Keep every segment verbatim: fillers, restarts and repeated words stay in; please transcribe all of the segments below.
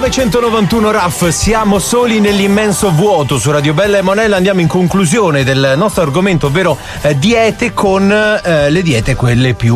millenovecentonovantuno R A F, siamo soli nell'immenso vuoto su Radio Bella e Monella. Andiamo in conclusione del nostro argomento, ovvero eh, diete, con eh, le diete quelle più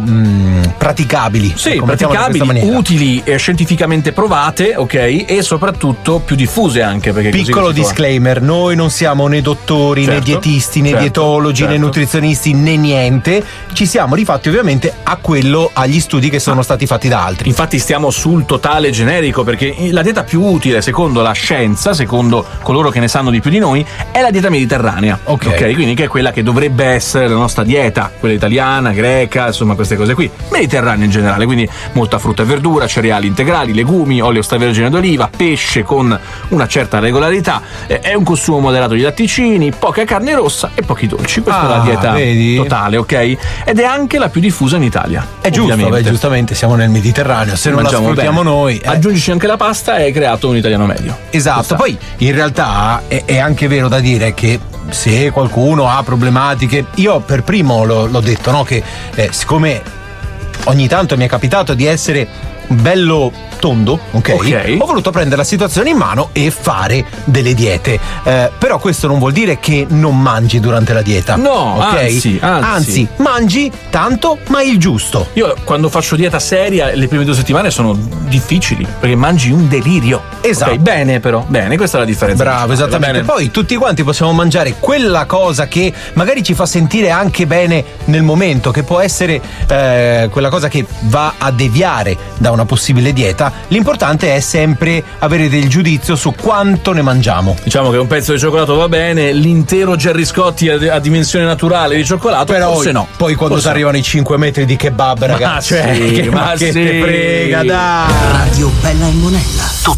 mh, praticabili. Sì, praticabili, utili e scientificamente provate, ok, e soprattutto più diffuse anche. Perché Piccolo così disclaimer, noi non siamo né dottori, certo, né dietisti, né certo, dietologi, certo. né nutrizionisti, né niente. Ci siamo rifatti ovviamente a quello, agli studi che sono ah. stati fatti da altri. Infatti stiamo sul totale generico, perché la dieta più utile secondo la scienza, secondo coloro che ne sanno di più di noi, è la dieta mediterranea. Ok, okay? Quindi che è quella che dovrebbe essere la nostra dieta, quella italiana, greca, insomma queste cose qui, mediterranea in generale, quindi molta frutta e verdura, cereali integrali, legumi, olio extravergine d'oliva, pesce con una certa regolarità, eh, è un consumo moderato di latticini, poca carne rossa e pochi dolci. Questa ah, è la dieta vedi? totale, ok? Ed è anche la più diffusa in Italia. È giusto, beh, giustamente siamo nel Mediterraneo, se non la sfruttiamo noi eh. aggiungici anche la pasta e hai creato un italiano medio. Esatto. Poi in realtà è, è anche vero da dire che se qualcuno ha problematiche, io per primo l'ho, l'ho detto, no? Che eh, siccome ogni tanto mi è capitato di essere bello tondo, okay? ok, ho voluto prendere la situazione in mano e fare delle diete, eh, però questo non vuol dire che non mangi durante la dieta, no, okay? anzi, anzi anzi mangi tanto ma il giusto. Io quando faccio dieta seria le prime due settimane sono difficili perché mangi un delirio. Esatto, okay, bene, però bene, questa è la differenza. Bravo, esattamente. Poi tutti quanti possiamo mangiare quella cosa che magari ci fa sentire anche bene nel momento, che può essere eh, quella cosa che va a deviare da una possibile dieta. L'importante è sempre avere del giudizio su quanto ne mangiamo. Diciamo che un pezzo di cioccolato va bene, l'intero Gerry Scotti a, a dimensione naturale di cioccolato però forse no. Poi quando si arrivano i cinque metri di kebab, ragazzi, ma cioè, sì, che, ma ma che sì. te frega, dai. Radio Bella e Monella.